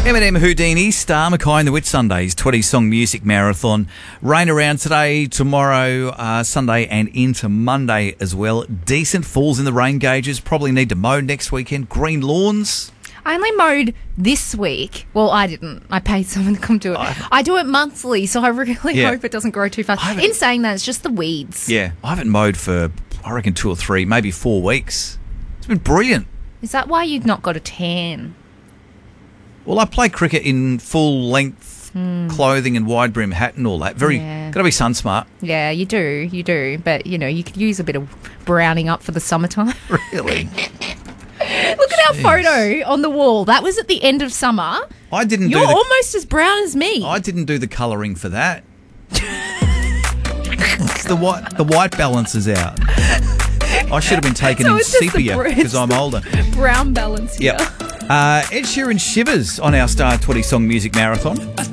Eminem, Houdini, Star, Mackay and the Whitsundays, 20-song music marathon. Rain around today, tomorrow, Sunday and into Monday as well. Decent falls in the rain gauges. Probably need to mow next weekend. Green lawns. I only mowed this week. Well, I didn't. I paid someone to come do it. I do it monthly, so I really hope it doesn't grow too fast. In saying that, it's just the weeds. Yeah, I haven't mowed for, I reckon, 2 or 3, maybe 4 weeks. It's been brilliant. Is that why you've not got a tan? Well, I play cricket in full-length clothing and wide-brim hat and all that. Got to be sun-smart. Yeah, you do. But, you could use a bit of browning up for the summertime. Really? Look at our photo on the wall. That was at the end of summer. You're almost as brown as me. I didn't do the colouring for that. the white balance is out. I should have been taken in sepia because I'm older. Brown balance, Ed Sheeran Shivers on our Star 20 Song Music Marathon.